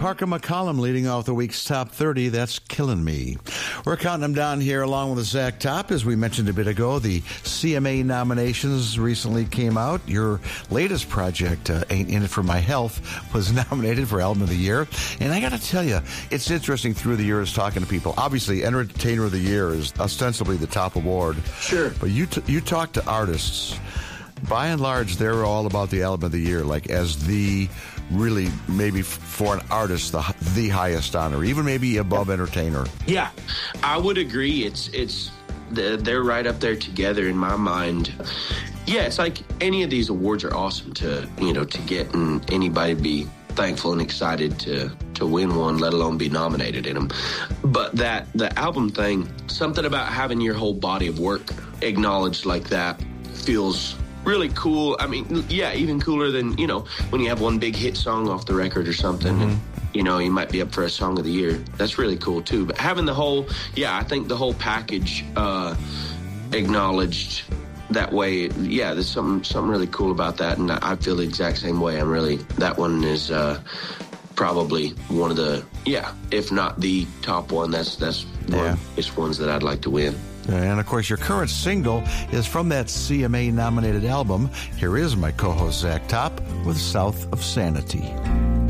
Parker McCollum leading off the week's top 30. That's Killing Me. We're counting them down here along with Zach Top. As we mentioned a bit ago, the CMA nominations recently came out. Your latest project, Ain't In It For My Health, was nominated for Album of the Year. And I got to tell you, it's interesting through the years talking to people. Obviously, Entertainer of the Year is ostensibly the top award. Sure. But you talk to artists. By and large, they're all about the Album of the Year, like as the really, maybe for an artist, the highest honor, even maybe above Entertainer. Yeah, I would agree. They're right up there together in my mind. Yeah, it's like any of these awards are awesome to get, and anybody be thankful and excited to win one, let alone be nominated in them. But the album thing, something about having your whole body of work acknowledged like that feels really cool. I mean, yeah, even cooler than, when you have one big hit song off the record or something, and, you might be up for a Song of the Year. That's really cool, too. But having I think the whole package acknowledged that way, yeah, there's something really cool about that, and I feel the exact same way. That one is probably one of the, if not the top one, that's one, it's ones that I'd like to win. And, of course, your current single is from that CMA-nominated album. Here is my co-host, Zach Top, with South of Sanity.